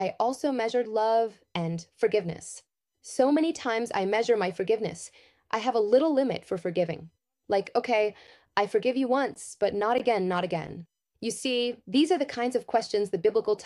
I also measured love and forgiveness. So many times I measure my forgiveness. I have a little limit for forgiving. Like, okay, I forgive you once, but not again, not again. You see, these are the kinds of questions the biblical